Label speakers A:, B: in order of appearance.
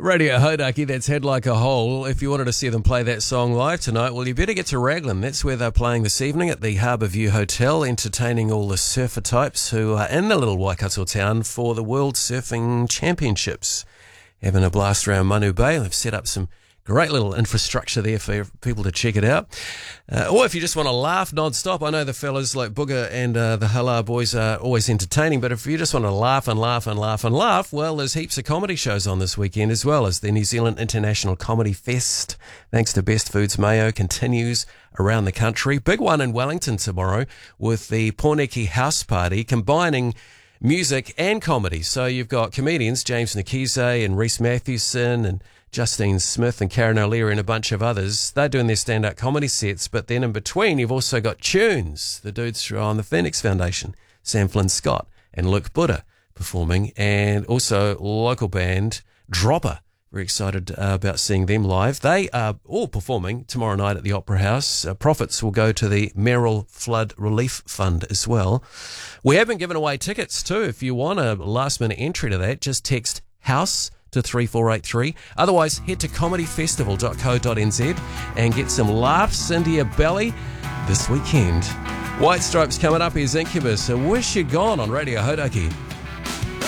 A: Radio Hodaki, that's Head Like a Hole. If you wanted to see them play that song live tonight, well, you better get to Raglan. That's where they're playing this evening at the Harbour View Hotel, entertaining all the surfer types who are in the little Waikato town for the World Surfing Championships. Having a blast around Manu Bay. They've set up some great little infrastructure there for people to check it out. Or if you just want to laugh non-stop, I know the fellas like Booger and the Hala boys are always entertaining, but if you just want to laugh and laugh and laugh and laugh, well, there's heaps of comedy shows on this weekend as well as the New Zealand International Comedy Fest, thanks to Best Foods Mayo, continues around the country. Big one in Wellington tomorrow with the Porneki House Party, combining music and comedy. So you've got comedians, James Nikise and Rhys Mathewson and Justine Smith and Karen O'Leary and a bunch of others. They're doing their stand-up comedy sets, but then in between you've also got tunes. The dudes on the Phoenix Foundation, Sam Flynn Scott and Luke Buddha performing, and also local band Dropper. Very excited about seeing them live. They are all performing tomorrow night at the Opera House. Profits will go to the Merrill Flood Relief Fund as well. We have been giving away tickets too. If you want a last-minute entry to that, just text HOUSE to 3483. Otherwise, head to comedyfestival.co.nz and get some laughs into your belly this weekend. White Stripes coming up. Here's Incubus. I wish you'd gone on Radio Hodaki.